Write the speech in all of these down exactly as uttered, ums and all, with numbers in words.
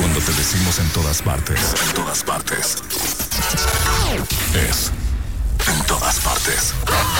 Cuando te decimos en todas partes, en todas partes, es en todas partes.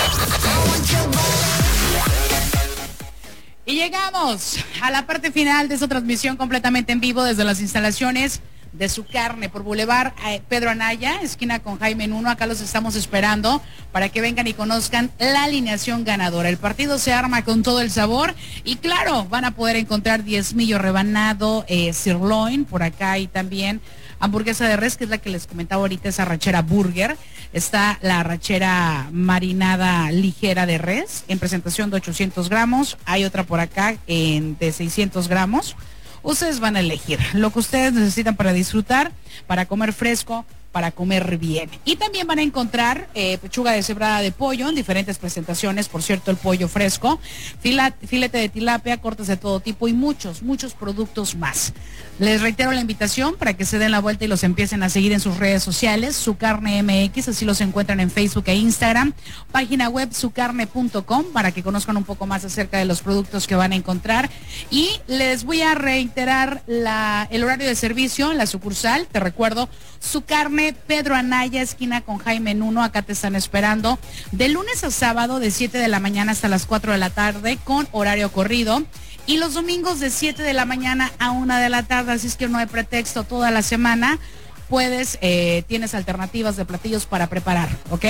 Y llegamos a la parte final de esta transmisión completamente en vivo desde las instalaciones de Su Carne por Boulevard eh, Pedro Anaya, esquina con Jaime Nuno. Acá los estamos esperando para que vengan y conozcan la alineación ganadora. El partido se arma con todo el sabor y claro, van a poder encontrar diezmillo rebanado, eh, sirloin por acá y también hamburguesa de res, que es la que les comentaba ahorita, esa arrachera burger. Está la arrachera marinada ligera de res en presentación de ochocientos gramos. Hay otra por acá en, de seiscientos gramos. Ustedes van a elegir lo que ustedes necesitan para disfrutar, para comer fresco, para comer bien. Y también van a encontrar eh, pechuga deshebrada de pollo en diferentes presentaciones, por cierto, el pollo fresco, filat, filete de tilapia, cortes de todo tipo y muchos, muchos productos más. Les reitero la invitación para que se den la vuelta y los empiecen a seguir en sus redes sociales, Su Carne M X, así los encuentran en Facebook e Instagram, página web su carne punto com para que conozcan un poco más acerca de los productos que van a encontrar. Y les voy a reiterar la, el horario de servicio en la sucursal, te recuerdo, Su Carne Pedro Anaya, esquina con Jaime Nuno. Acá te están esperando de lunes a sábado de siete de la mañana hasta las cuatro de la tarde con horario corrido, y los domingos de siete de la mañana a una de la tarde, así es que no hay pretexto, toda la semana puedes, eh, tienes alternativas de platillos para preparar, ¿ok?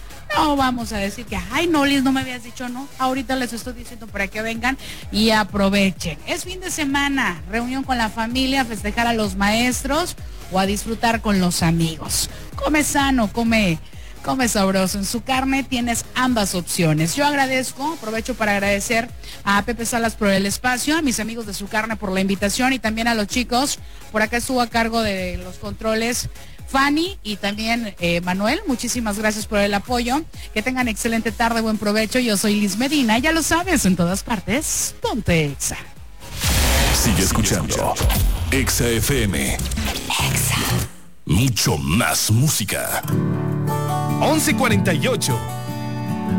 No vamos a decir que, ay, no, Liz, no me habías dicho, no. Ahorita les estoy diciendo para que vengan y aprovechen. Es fin de semana, reunión con la familia, festejar a los maestros o a disfrutar con los amigos. Come sano, come, come sabroso. En Su Carne tienes ambas opciones. Yo agradezco, aprovecho para agradecer a Pepe Salas por el espacio, a mis amigos de Su Carne por la invitación y también a los chicos. Por acá estuvo a cargo de los controles Fanny y también eh, Manuel, muchísimas gracias por el apoyo. Que tengan excelente tarde, buen provecho. Yo soy Liz Medina, ya lo sabes, en todas partes, ponte Exa. Sigue escuchando Exa F M. Exa. Mucho más música. once cuarenta y ocho.